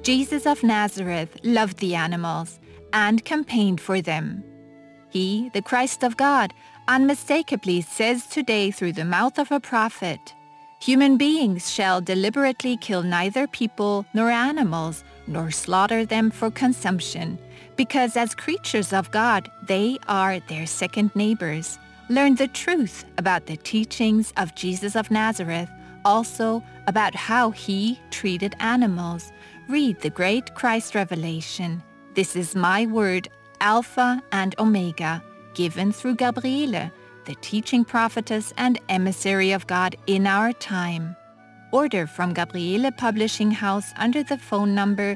Jesus of Nazareth loved the animals and campaigned for them. He, the Christ of God, unmistakably says today through the mouth of a prophet, "Human beings shall deliberately kill neither people nor animals, nor slaughter them for consumption, because as creatures of God, they are their second neighbors." Learn the truth about the teachings of Jesus of Nazareth, also about how he treated animals. Read the great Christ revelation. This is my word, Alpha and Omega, given through Gabriele, the teaching prophetess and emissary of God in our time. Order from Gabriele Publishing House under the phone number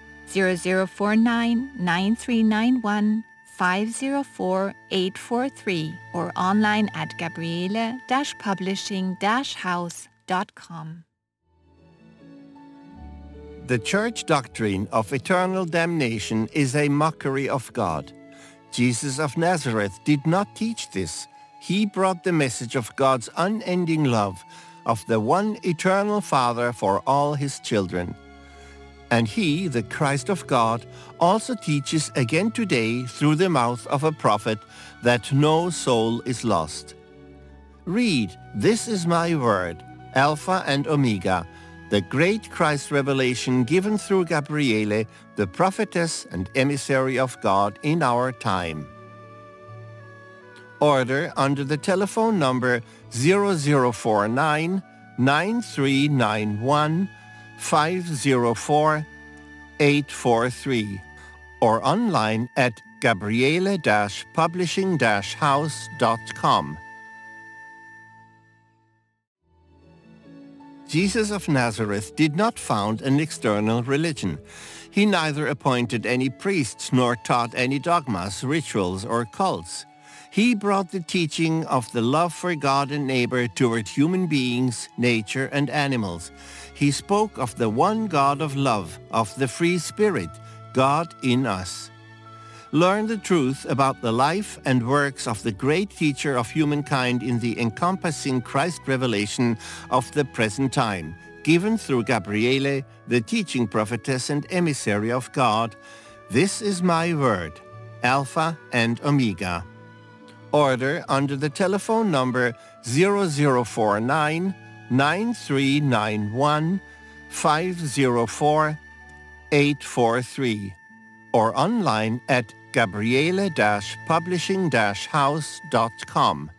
0049 9391 504-843 or online at gabriele-publishing-house.com. The church doctrine of eternal damnation is a mockery of God. Jesus of Nazareth did not teach this. He brought the message of God's unending love, of the one eternal Father for all his children. And he, the Christ of God, also teaches again today through the mouth of a prophet that no soul is lost. Read, "This is my word, Alpha and Omega," the great Christ revelation given through Gabriele, the prophetess and emissary of God in our time. Order under the telephone number 0049 9391 504-843 or online at gabriele-publishing-house.com. Jesus of Nazareth did not found an external religion. He neither appointed any priests nor taught any dogmas, rituals, or cults. He brought the teaching of the love for God and neighbor toward human beings, nature, and animals. He spoke of the one God of love, of the free spirit, God in us. Learn the truth about the life and works of the great teacher of humankind in the encompassing Christ revelation of the present time, given through Gabriele, the teaching prophetess and emissary of God. This is my word, Alpha and Omega. Order under the telephone number 0049 9391 504-843 or online at gabriele-publishing-house.com.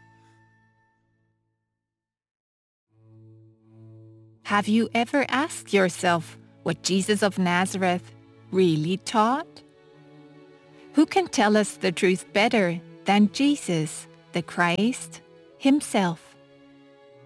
Have you ever asked yourself what Jesus of Nazareth really taught? Who can tell us the truth better than Jesus, the Christ, himself?